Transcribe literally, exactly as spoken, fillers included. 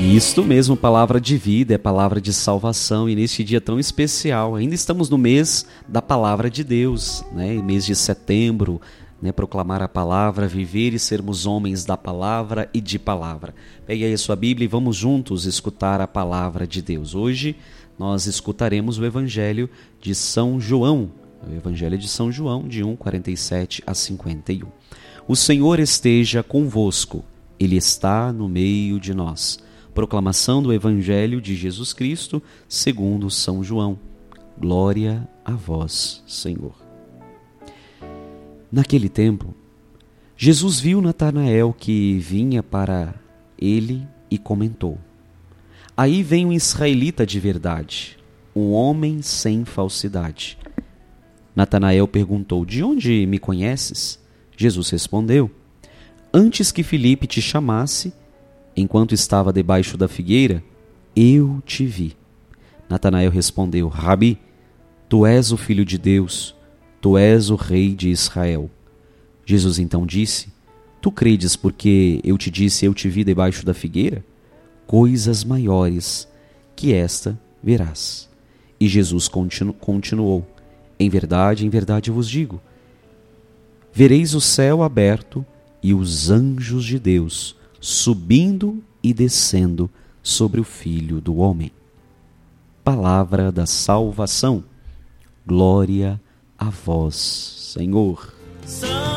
Isto mesmo, palavra de vida, é palavra de salvação, e neste dia tão especial, ainda estamos no mês da palavra de Deus, né? Mês de setembro, né? Proclamar a palavra, viver e sermos homens da palavra e de palavra. Pegue aí a sua Bíblia e vamos juntos escutar a palavra de Deus. Hoje nós escutaremos o Evangelho de São João, o Evangelho de São João, de um, quarenta e sete a cinquenta e um. O Senhor esteja convosco, Ele está no meio de nós. Proclamação do Evangelho de Jesus Cristo, segundo São João. Glória a vós, Senhor. Naquele tempo, Jesus viu Natanael que vinha para ele e comentou: Aí vem um israelita de verdade, um homem sem falsidade. Natanael perguntou: De onde me conheces? Jesus respondeu: Antes que Filipe te chamasse, enquanto estava debaixo da figueira, eu te vi. Natanael respondeu: Rabi, tu és o Filho de Deus, tu és o Rei de Israel. Jesus então disse: Tu credes porque eu te disse, eu te vi debaixo da figueira? Coisas maiores que esta verás. E Jesus continu- continuou: Em verdade, em verdade vos digo, vereis o céu aberto e os anjos de Deus subindo e descendo sobre o Filho do Homem. Palavra da salvação. Glória a vós, Senhor.